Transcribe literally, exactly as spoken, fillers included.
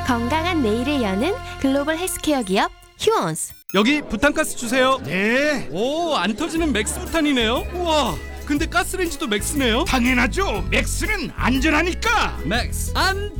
건강한 내일을 여는 글로벌 헬스케어 기업 휴원스. 여기 부탄가스 주세요. 네, 오, 안 터지는 맥스 부탄이네요. 우와, 근데 가스레인지도 맥스네요. 당연하죠. 맥스는 안전하니까. 맥스 안